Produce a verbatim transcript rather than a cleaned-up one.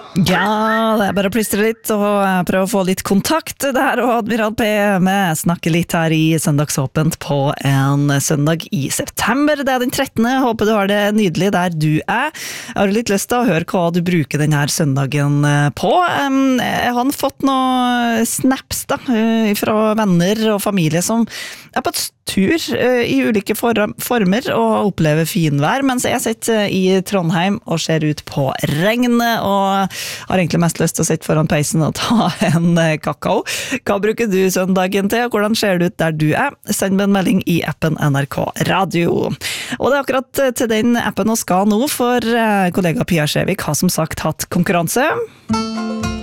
Ja, det er bare å plystre litt og prøve å få litt kontakt. Det her og Admiral P med snakker litt her i Søndagsåpent på en søndag i september. Det er den trettende. Håper du har det nydelig der du er. Jeg har litt lyst til å høre hva du bruker denne søndagen på. Jeg har fått noen snaps da, fra venner og familie som er på et tur i ulike former og opplever finvær, mens jeg sitter i Trondheim og ser ut på regnet og har egentlig mest lyst til å sitte foran peisen og ta en kakao. Hva bruker du søndagen til, og hvordan ser det ut der du er? Send meg en melding i appen N R K Radio. Og det er akkurat til den appen å skal nå, for kollega Pia Skjevik har som sagt hatt konkurranse.